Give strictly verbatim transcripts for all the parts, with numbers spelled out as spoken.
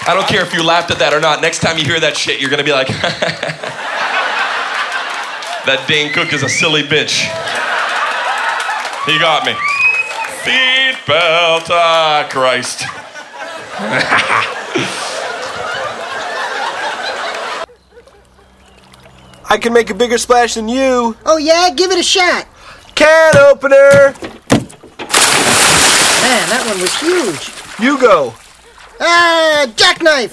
I don't care if you laughed at that or not. Next time you hear that shit, you're gonna be like, that Dane Cook is a silly bitch. He got me. Seatbelt, ah, Christ. I can make a bigger splash than you. Oh yeah? Give it a shot. Can opener. Man, that one was huge. You go. Ah, jackknife!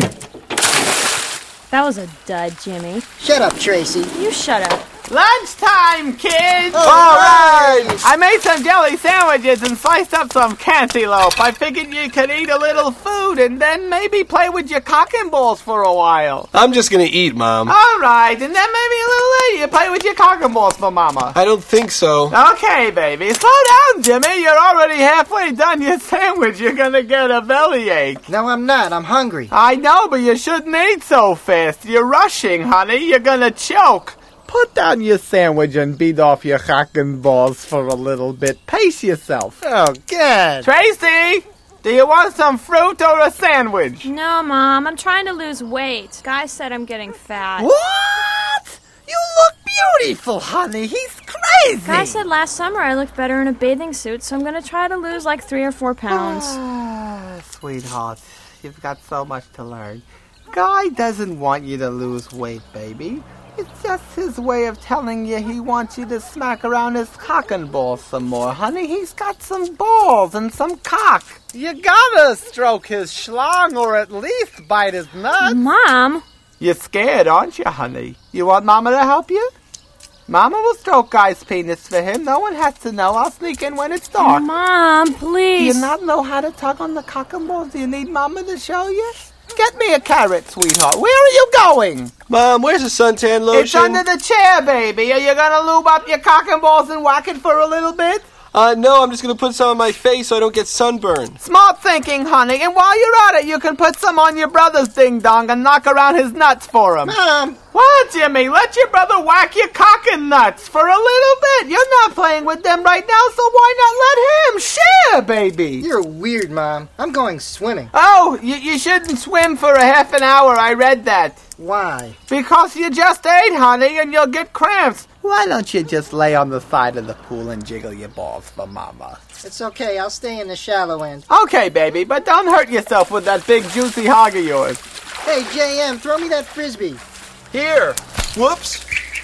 That was a dud, Jimmy. Shut up, Tracy. You shut up. Lunchtime, kids! All right. I made some jelly sandwiches and sliced up some cantaloupe. I figured you could eat a little food and then maybe play with your cock and balls for a while. I'm just gonna eat, Mom. All right, and then maybe a little later you play with your cock and balls for Mama. I don't think so. Okay, baby. Slow down, Jimmy. You're already halfway done your sandwich. You're gonna get a bellyache. No, I'm not. I'm hungry. I know, but you shouldn't eat so fast. You're rushing, honey. You're gonna choke. Put down your sandwich and beat off your cock and balls for a little bit. Pace yourself. Oh, God. Tracy, do you want some fruit or a sandwich? No, Mom. I'm trying to lose weight. Guy said I'm getting fat. What? You look beautiful, honey. He's crazy. Guy said last summer I looked better in a bathing suit, so I'm going to try to lose like three or four pounds. Ah, sweetheart, you've got so much to learn. Guy doesn't want you to lose weight, baby. It's just his way of telling you he wants you to smack around his cock and balls some more, honey. He's got some balls and some cock. You gotta stroke his schlong or at least bite his nuts. Mom! You're scared, aren't you, honey? You want Mama to help you? Mama will stroke Guy's penis for him. No one has to know. I'll sneak in when it's dark. Mom, Do please. you not know how to tug on the cock and balls? Do you need Mama to show you? Get me a carrot, sweetheart. Where are you going? Mom, where's the suntan lotion? It's under the chair, baby. Are you gonna lube up your cock and balls and whack it for a little bit? Uh, no, I'm just gonna put some on my face so I don't get sunburned. Smart thinking, honey. And while you're at it, you can put some on your brother's ding-dong and knock around his nuts for him. Mom! What, Jimmy? Let your brother whack your cock and nuts for a little bit. You're not playing with them right now, so why not let him share, baby? You're weird, Mom. I'm going swimming. Oh, you, you shouldn't swim for a half an hour. I read that. Why? Because you just ate, honey, and you'll get cramps. Why don't you just lay on the side of the pool and jiggle your balls for Mama? It's okay. I'll stay in the shallow end. Okay, baby, but don't hurt yourself with that big juicy hog of yours. Hey, J M, throw me that frisbee. Here. Whoops.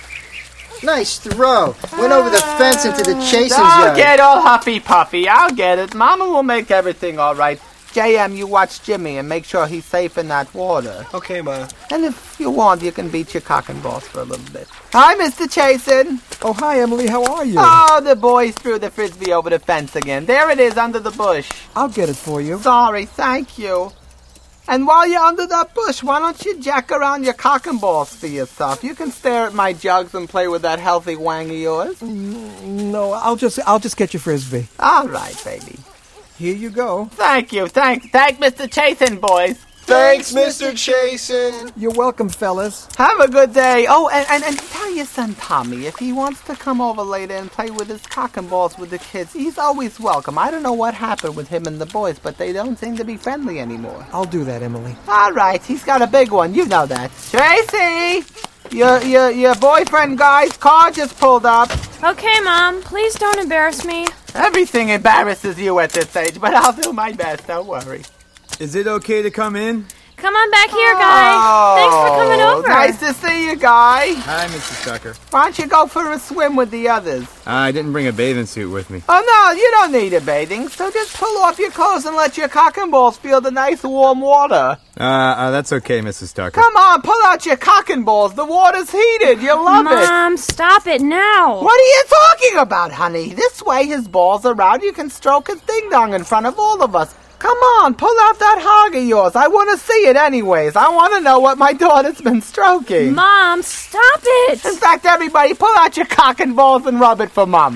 Nice throw. Went over the fence into the chasing Don't yard. get all huffy puffy. I'll get it. Mama will make everything all right. J M, you watch Jimmy and make sure he's safe in that water. Okay, Ma. And if you want, you can beat your cock and balls for a little bit. Hi, Mister Chasen. Oh, hi, Emily. How are you? Oh, the boys threw the frisbee over the fence again. There it is under the bush. I'll get it for you. Sorry, thank you. And while you're under that bush, why don't you jack around your cock and balls for yourself? You can stare at my jugs and play with that healthy wang of yours. No, I'll just I'll just get your frisbee. All right, baby. Here you go. Thank you. Thank, thank Mister Chasen, boys. Thanks, Mister Chasen. You're welcome, fellas. Have a good day. Oh, and, and, and tell your son Tommy, if he wants to come over later and play with his cock and balls with the kids, he's always welcome. I don't know what happened with him and the boys, but they don't seem to be friendly anymore. I'll do that, Emily. All right, he's got a big one. You know that. Tracy! Your, your, your boyfriend guy's car just pulled up. Okay, Mom. Please don't embarrass me. Everything embarrasses you at this age, but I'll do my best. Don't worry. Is it okay to come in? Come on back here, Guy. Thanks for coming over. Nice to see you, Guy. Hi, Missus Tucker. Why don't you go for a swim with the others? I didn't bring a bathing suit with me. Oh, no, you don't need a bathing, so just pull off your clothes and let your cock and balls feel the nice warm water. Uh, uh that's okay, Missus Tucker. Come on, pull out your cock and balls. The water's heated. You'll love it. Mom, stop it now. What are you talking about, honey? This way his balls are out. You can stroke his ding-dong in front of all of us. Come on, pull out that hog of yours. I want to see it anyways. I want to know what my daughter's been stroking. Mom, stop it. In fact, everybody, pull out your cock and balls and rub it for Mama.